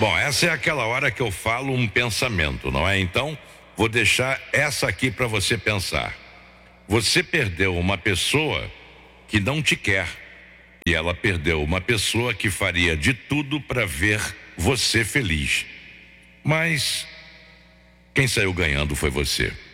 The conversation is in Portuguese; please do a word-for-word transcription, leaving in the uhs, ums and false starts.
Bom, essa é aquela hora que eu falo um pensamento, não é? Então, vou deixar essa aqui para você pensar. Você perdeu uma pessoa que não te quer, e ela perdeu uma pessoa que faria de tudo para ver você feliz. Mas quem saiu ganhando foi você.